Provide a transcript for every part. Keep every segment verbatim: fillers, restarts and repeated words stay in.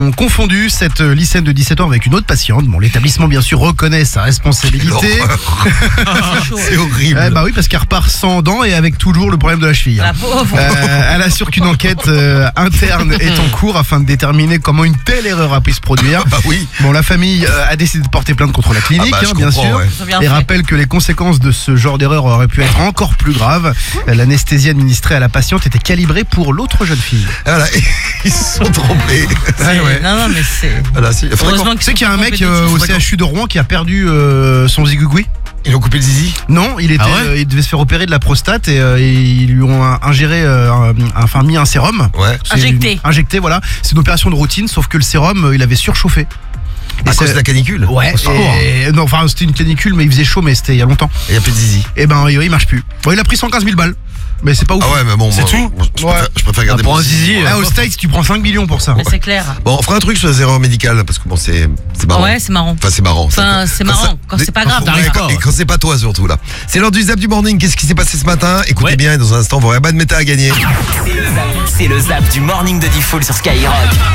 ont confondu cette lycéenne de dix-sept ans avec une autre patiente. Bon, l'établissement, bien sûr, reconnaît sa responsabilité. C'est horrible. Eh bah oui, parce qu'elle repart sans dents et avec toujours le problème de la cheville. La pauvre. Euh, elle assure qu'une enquête euh, interne est en cours afin de déterminer comment une telle erreur a pu se produire. Bah oui. Bon, la famille euh, a décidé de porter plainte contre la clinique, Ah bah, hein, je bien comprends, sûr, ouais. Ils ont bien et fait. rappelle que les conséquences de ce genre d'erreur auraient pu être encore plus graves. L'anesthésie administrée à la patiente était calibrée pour l'autre jeune fille. Voilà, ils se sont trompés. C'est- ouais. Non, non, mais c'est. Voilà, si. Faudrait Heureusement qu'on- Tu sais qu'il y a un sont mec euh, au compétitifs. C H U de Rouen qui a perdu euh, son zigouigoui. Ils ont coupé le zizi. Non, il était, Ah ouais euh, il devait se faire opérer de la prostate et, euh, et ils lui ont euh, ingéré, euh, un- enfin mis un sérum. Ouais. C'est Injecté. une- Injecté, voilà. C'est une opération de routine, sauf que le sérum, euh, il avait surchauffé. À Et cause c'est- de la canicule. Ouais. Au secours. Et, non, enfin c'était une canicule, mais il faisait chaud, mais c'était il y a longtemps. Et il n'y a plus de zizi. Et ben, il marche plus. Bon, il a pris cent quinze mille balles, mais c'est pas ouf. Ah ouais, mais bon. C'est moi, tout moi, je, Ouais. préfère, je préfère garder pour mon un zizi, Ah, au States, tu prends cinq millions pour ça. Mais c'est clair. Bon, on fera un truc sur les erreurs médicales parce que bon, c'est c'est marrant. Ouais, c'est marrant. Enfin, c'est marrant. Enfin, Ça- c'est quand marrant, ça- quand c'est pas grave. Ouais, T'arrives quand- pas. Et quand c'est pas toi surtout là. C'est l'heure du Zap du Morning. Qu'est-ce qui s'est passé ce matin? Écoutez Ouais. bien, et dans un instant, vos Reban Meta à gagner. C'est le zap, c'est le zap du morning de Diffoul sur Skyrock.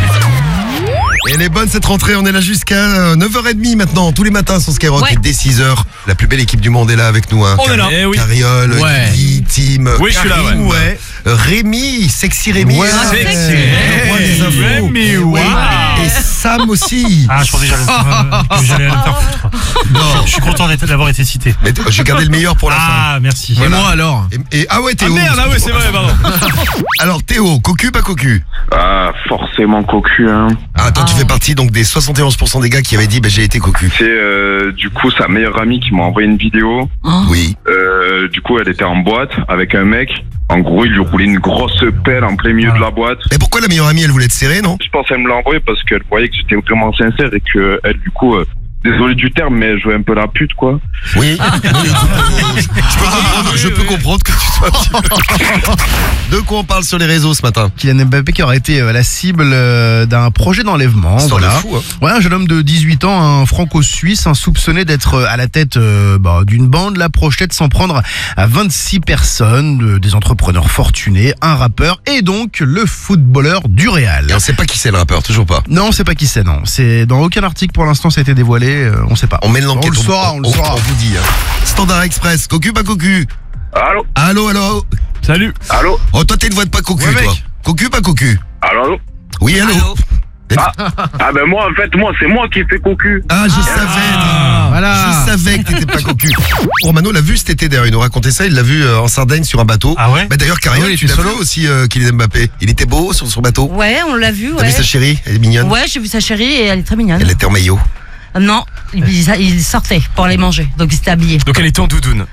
Et elle est bonne cette rentrée, on est là jusqu'à neuf heures trente maintenant, tous les matins sur Skyrock. Ouais. Et dès six heures, la plus belle équipe du monde est là avec nous. Hein. On est là. Eh oui. Carriole, Ouais. Guy, Tim, Oui, je suis là, Karim, ouais. euh, Rémi, Sexy Rémi. Ouais. Ah, Sexy. le roi des infos. Rémi, Oui. waouh. Et Sam aussi. Ah, je pensais que j'allais, que j'allais me faire foutre. Non, Je suis content d'être- d'avoir été cité. mais t- j'ai gardé le meilleur pour la fin. Ah, merci. Et moi alors? Et, et- ah ouais, Théo. Ah merde, ah ouais, c'est vrai, pardon. Alors Théo, cocu, pas cocu? Ah, forcément cocu, hein. Ah, attends, tu Ah. fais partie donc des soixante et onze pour cent des gars qui avaient dit bah, j'ai été cocu. C'est euh, du coup sa meilleure amie qui m'a envoyé une vidéo. Oh. Oui. Euh, du coup, elle était en boîte avec un mec. En gros, il lui roulait une grosse pelle en plein milieu de la boîte. Et pourquoi la meilleure amie elle voulait te serrer, non? Je pense qu'elle me l'a envoyé parce qu'elle voyait que j'étais vraiment sincère et que elle, du coup, euh, désolé du terme, mais elle jouait un peu la pute, quoi. Oui. Oui, je, je peux comprendre, je peux comprendre que tu sois un petit peu. De quoi on parle sur les réseaux ce matin? Kylian Mbappé qui aurait été euh, la cible euh, d'un projet d'enlèvement. Histoire de Voilà. fou, hein. Ouais, un jeune homme de dix-huit ans, un franco-suisse, un soupçonné d'être euh, à la tête euh, bah, d'une bande, la projetait de s'en prendre à vingt-six personnes, euh, des entrepreneurs fortunés, un rappeur et donc le footballeur du Real. Et on sait pas qui c'est le rappeur, toujours pas. Non, on sait pas qui c'est, non. C'est dans aucun article pour l'instant ça a été dévoilé, euh, on sait pas. On mène l'enquête. On le saura, on le saura. On vous dit. Hein. Standard Express, cocu, pas cocu? Allô? Allô, allô? Salut. Allô? Oh, toi, t'es une voix de pas cocu, Ouais, toi. mec. Cocu, pas cocu? Allô, allô? Oui, allô? Ah, ah ben moi, en fait, moi, c'est moi qui ai fait cocu. Ah, je savais. Voilà. Je savais que t'étais pas cocu. Romano l'a vu cet été d'ailleurs, il nous racontait ça, il l'a vu euh, en Sardaigne sur un bateau. Ah ouais? Bah d'ailleurs, Carriole, Ah oui, il tu était l'as vu solo. aussi, euh, Kylian Mbappé. Il était beau sur son bateau. Ouais, on l'a vu, T'as ouais. vu sa chérie? Elle est mignonne. Ouais, j'ai vu sa chérie et elle est très mignonne. Elle était en maillot. Non, il, il sortait pour aller manger, donc il s'était habillé. Donc elle était en doudoune.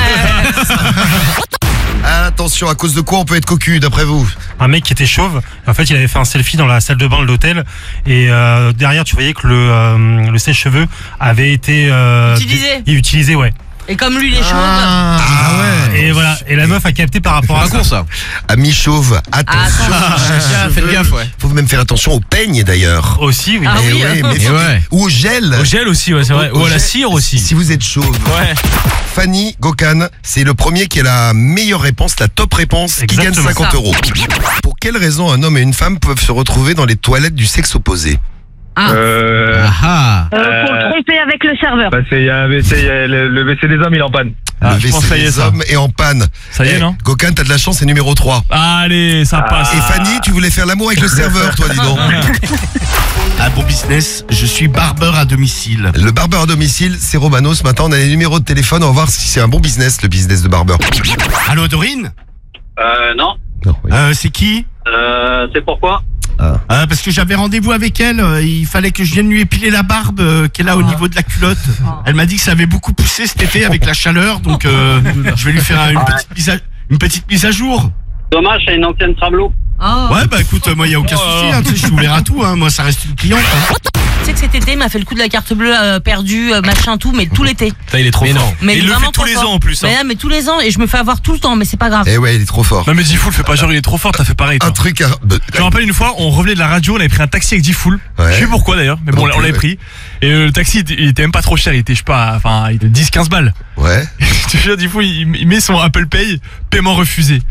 Attention, à cause de quoi on peut être cocu, d'après vous? Un mec qui était chauve. En fait, il avait fait un selfie dans la salle de bain de l'hôtel. Et euh, derrière, tu voyais que le, euh, le sèche-cheveux avait été... Euh, Utilisé. dé- Utilisé, ouais. Et comme lui, il est chauve. Ah, ouais. Et voilà. Et la meuf a capté par rapport à Pas ça. con ça. Ami chauve, attention. Ah, Faites gaffe, ouais. Faut même faire attention au peigne d'ailleurs. Aussi, oui. Ah Eh oui, oui, hein. mais Et faut- ouais. Ou au gel. Au gel aussi, ouais, c'est vrai. Au- Ou au à la gel. cire aussi. Si vous êtes chauve. Ouais. Fanny Gokan, c'est le premier qui a la meilleure réponse, la top réponse, qui gagne Exactement. cinquante Ça. euros. Pour quelle raison un homme et une femme peuvent se retrouver dans les toilettes du sexe opposé? Ah. Euh, Ah Euh, pour le tromper avec le serveur. parce qu'il y a un W C, il y a le, le W C des hommes, il est en panne. Ah, Le je pense W C que ça y est, des ça. hommes est en panne. Ça y est, Eh, non? Gokan, t'as de la chance, c'est numéro trois. Allez, ça passe. Et Fanny, tu voulais faire l'amour avec le serveur, toi, dis donc. Un bon business, je suis barbeur à domicile. Le barbeur à domicile, c'est Romano. Ce matin, on a les numéros de téléphone. On va voir si c'est un bon business, le business de barbeur. Allô Dorine? Euh, non. Non, oui. Euh, c'est qui? Euh, c'est pourquoi? Euh, parce que j'avais rendez-vous avec elle, euh, il fallait que je vienne lui épiler la barbe euh, qu'elle a au niveau de la culotte. Elle m'a dit que ça avait beaucoup poussé cet été avec la chaleur, donc euh, je vais lui faire un- une, petite mise à, une petite mise à jour. Dommage, c'est une ancienne Trablo. Oh. Ouais, bah écoute, euh, moi il y a aucun souci, hein, tu sais, je suis ouvert à tout, hein, moi ça reste une cliente. Hein. Tu sais que cet été, il m'a fait le coup de la carte bleue euh, perdue, euh, machin, tout, mais tout l'été. Putain, il est trop Mais fort. non. Mais Et il le vraiment fait tous trop les fort. ans en plus. Mais, Hein. là, mais tous les ans, et je me fais avoir tout le temps, mais c'est pas grave. Eh ouais, il est trop fort. Non mais Diffoul, fais pas genre il est trop fort, t'as fait pareil. Toi. Un truc à... bah, Je me rappelle une fois, on revenait de la radio, on avait pris un taxi avec Diffoul. Ouais. Je sais plus pourquoi d'ailleurs, mais bon, Non on l'avait plus, pris. Et euh, le taxi, il était- il était même pas trop cher, il était, je sais pas, enfin, il était dix quinze balles. Ouais. Je te jure, Diffoul, il, il met son Apple Pay, paiement refusé.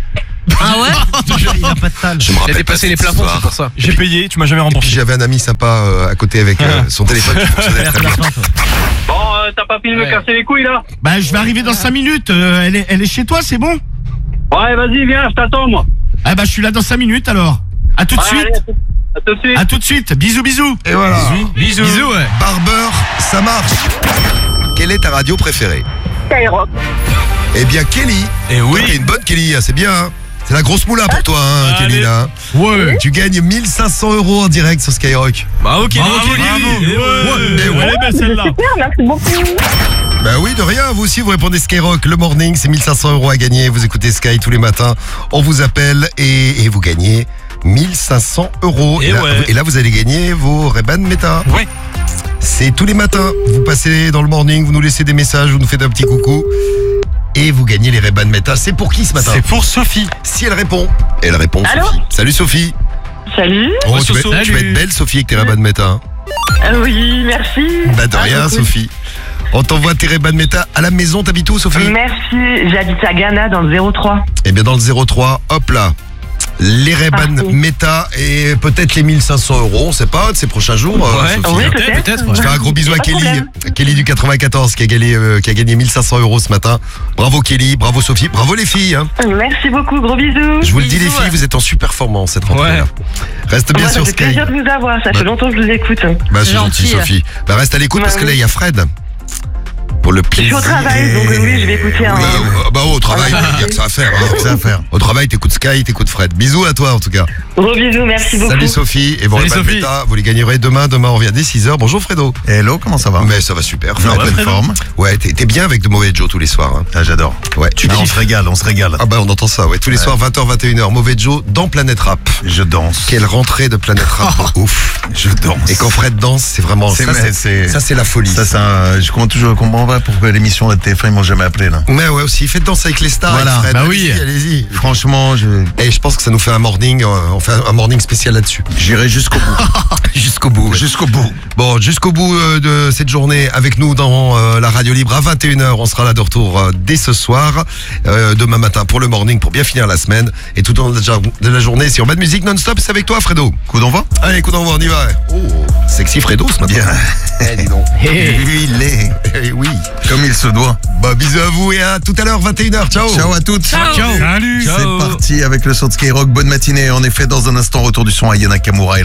Ah ouais? Il a pas de salle. Je me Il a rappelle dépassé pas les cette plafonds, histoire. c'est pour ça. J'ai payé, tu m'as jamais Et puis remboursé. j'avais un ami sympa euh, à côté avec euh, son téléphone qui fonctionnait très bien. Bon, euh, t'as pas fini de me Ouais. casser les couilles là? Bah, je vais arriver dans cinq minutes. euh, elle, est, elle est chez toi, c'est bon? Ouais, vas-y, viens, je t'attends moi. Ah bah, je suis là dans cinq minutes alors. À tout de Ouais, suite. allez, à tout- à tout de suite. À tout de suite. Bisous, bisous. Et voilà. Bisous. Bisous, ouais. Barbeur, ça marche. Quelle est ta radio préférée? Skyrock. Eh bien, Kelly. Et oui. T'es une bonne Kelly, hein, c'est bien. Hein. C'est la grosse moula pour toi, hein, Allez. Kelly, là. Ouais. Tu gagnes mille cinq cents euros en direct sur Skyrock. Bravo, Kelly. Bravo, Kelly. Bravo. Ouais. Eh ouais. Elle est belle celle-là. Super, merci beaucoup. Bah oui, de rien, vous aussi, vous répondez Skyrock. Le morning, c'est mille cinq cents euros à gagner. Vous écoutez Sky tous les matins. On vous appelle et, et vous gagnez mille cinq cents euros. Et là, ouais. et là, vous allez gagner vos Ray-Ban Meta. Ouais. C'est tous les matins. Vous passez dans le morning, vous nous laissez des messages, vous nous faites un petit coucou. Et vous gagnez les Ray-Ban Meta. C'est pour qui ce matin? C'est pour Sophie. Si elle répond. Elle répond, Allô Sophie. Salut, Sophie. Salut. Oh, tu, vas, Soso. tu vas être belle, Sophie, avec tes Ray-Ban Meta. hein. Ah oui, merci. Bah, de Ah, rien, beaucoup. Sophie. On t'envoie tes Ray-Ban Meta à la maison. T'habites où, Sophie? Merci, j'habite à Ghana dans le zéro trois. Eh bien, dans le zéro trois, hop là. Les Ray-Ban Parfait. Meta et peut-être les mille cinq cents euros, on sait pas, de ces prochains jours. euh, Ouais. Sophie, Oui, hein. peut-être. peut-être, Je fais un gros bisou à Pas de Kelly, problème. Kelly du quatre-vingt-quatorze qui a gagné, euh, qui a gagné mille cinq cents euros ce matin. Bravo Kelly, bravo Sophie, bravo les filles. Hein. Merci beaucoup, gros bisous. Je vous le dis les Bisous, filles, ouais. vous êtes en super performance cette rentrée Ouais. là. Reste bien Moi, ça sur fait Sky. plaisir de vous avoir, ça Bah. fait longtemps que je vous écoute. Bah c'est gentil Gentil. Sophie. Bah reste à l'écoute Bah parce que oui. là il y a Fred. Pour le Je plaisir. suis au travail, donc euh, oui, je vais écouter un... Bah, euh, bah, au travail, il y a que ça à faire. hein, il y a que ça à faire. Au travail, t'écoutes Sky, t'écoutes Fred. Bisous à toi en tout cas. Gros bisous, merci beaucoup. Salut Sophie et bon Salut Ray-Ban Sophie. Meta, vous les gagnerez demain. Demain on revient dès six heures. Bonjour Fredo. Hello, comment ça va? Mais ça va super. En Fred. pleine forme. Ouais, t'es t'es bien avec de Mauvais Joe tous les soirs. Hein. Ah, j'adore. Ouais, tu Ah, on kiffes. se régale, on se régale. Ah bah on entend ça, ouais. Tous les soirs vingt heures vingt et une heures, Mauvais Joe dans Planète Rap. Je danse. Quelle rentrée de Planète Rap. Ouf. Je danse. Et quand Fred danse, c'est vraiment C'est- ça, mais c'est c'est- ça c'est la folie. Ça, c'est un- je comprends toujours, je comprends pas pourquoi l'émission de T F un, ils m'ont jamais appelé, là. Mais ouais aussi, faites danser avec les stars. Voilà, avec Fred. bah oui. Allez-y, allez-y. Franchement, je, Et je pense que ça nous fait un morning, euh, on fait un morning spécial là-dessus. j'irai jusqu'au bout. Jusqu'au bout. ouais. Jusqu'au bout. Bon, jusqu'au bout euh, de cette journée avec nous dans euh, la radio libre à vingt et une heures. On sera là de retour euh, dès ce soir, euh, demain matin pour le morning, pour bien finir la semaine. Et tout au long de la, de la journée, si on met de musique non-stop, c'est avec toi, Fredo. Coup d'envoi? Allez, coup d'envoi, on y va. Oh, sexy Fredo ce matin. Bien. Eh, dis donc. Il est Eh oui. comme il se doit. Bah, bisous à vous et à tout à l'heure, vingt et une heures. Ciao. Ciao à toutes. Salut. C'est parti avec le son de Skyrock. Bonne matinée. En effet, dans un instant, retour du son à Yana Kamura et la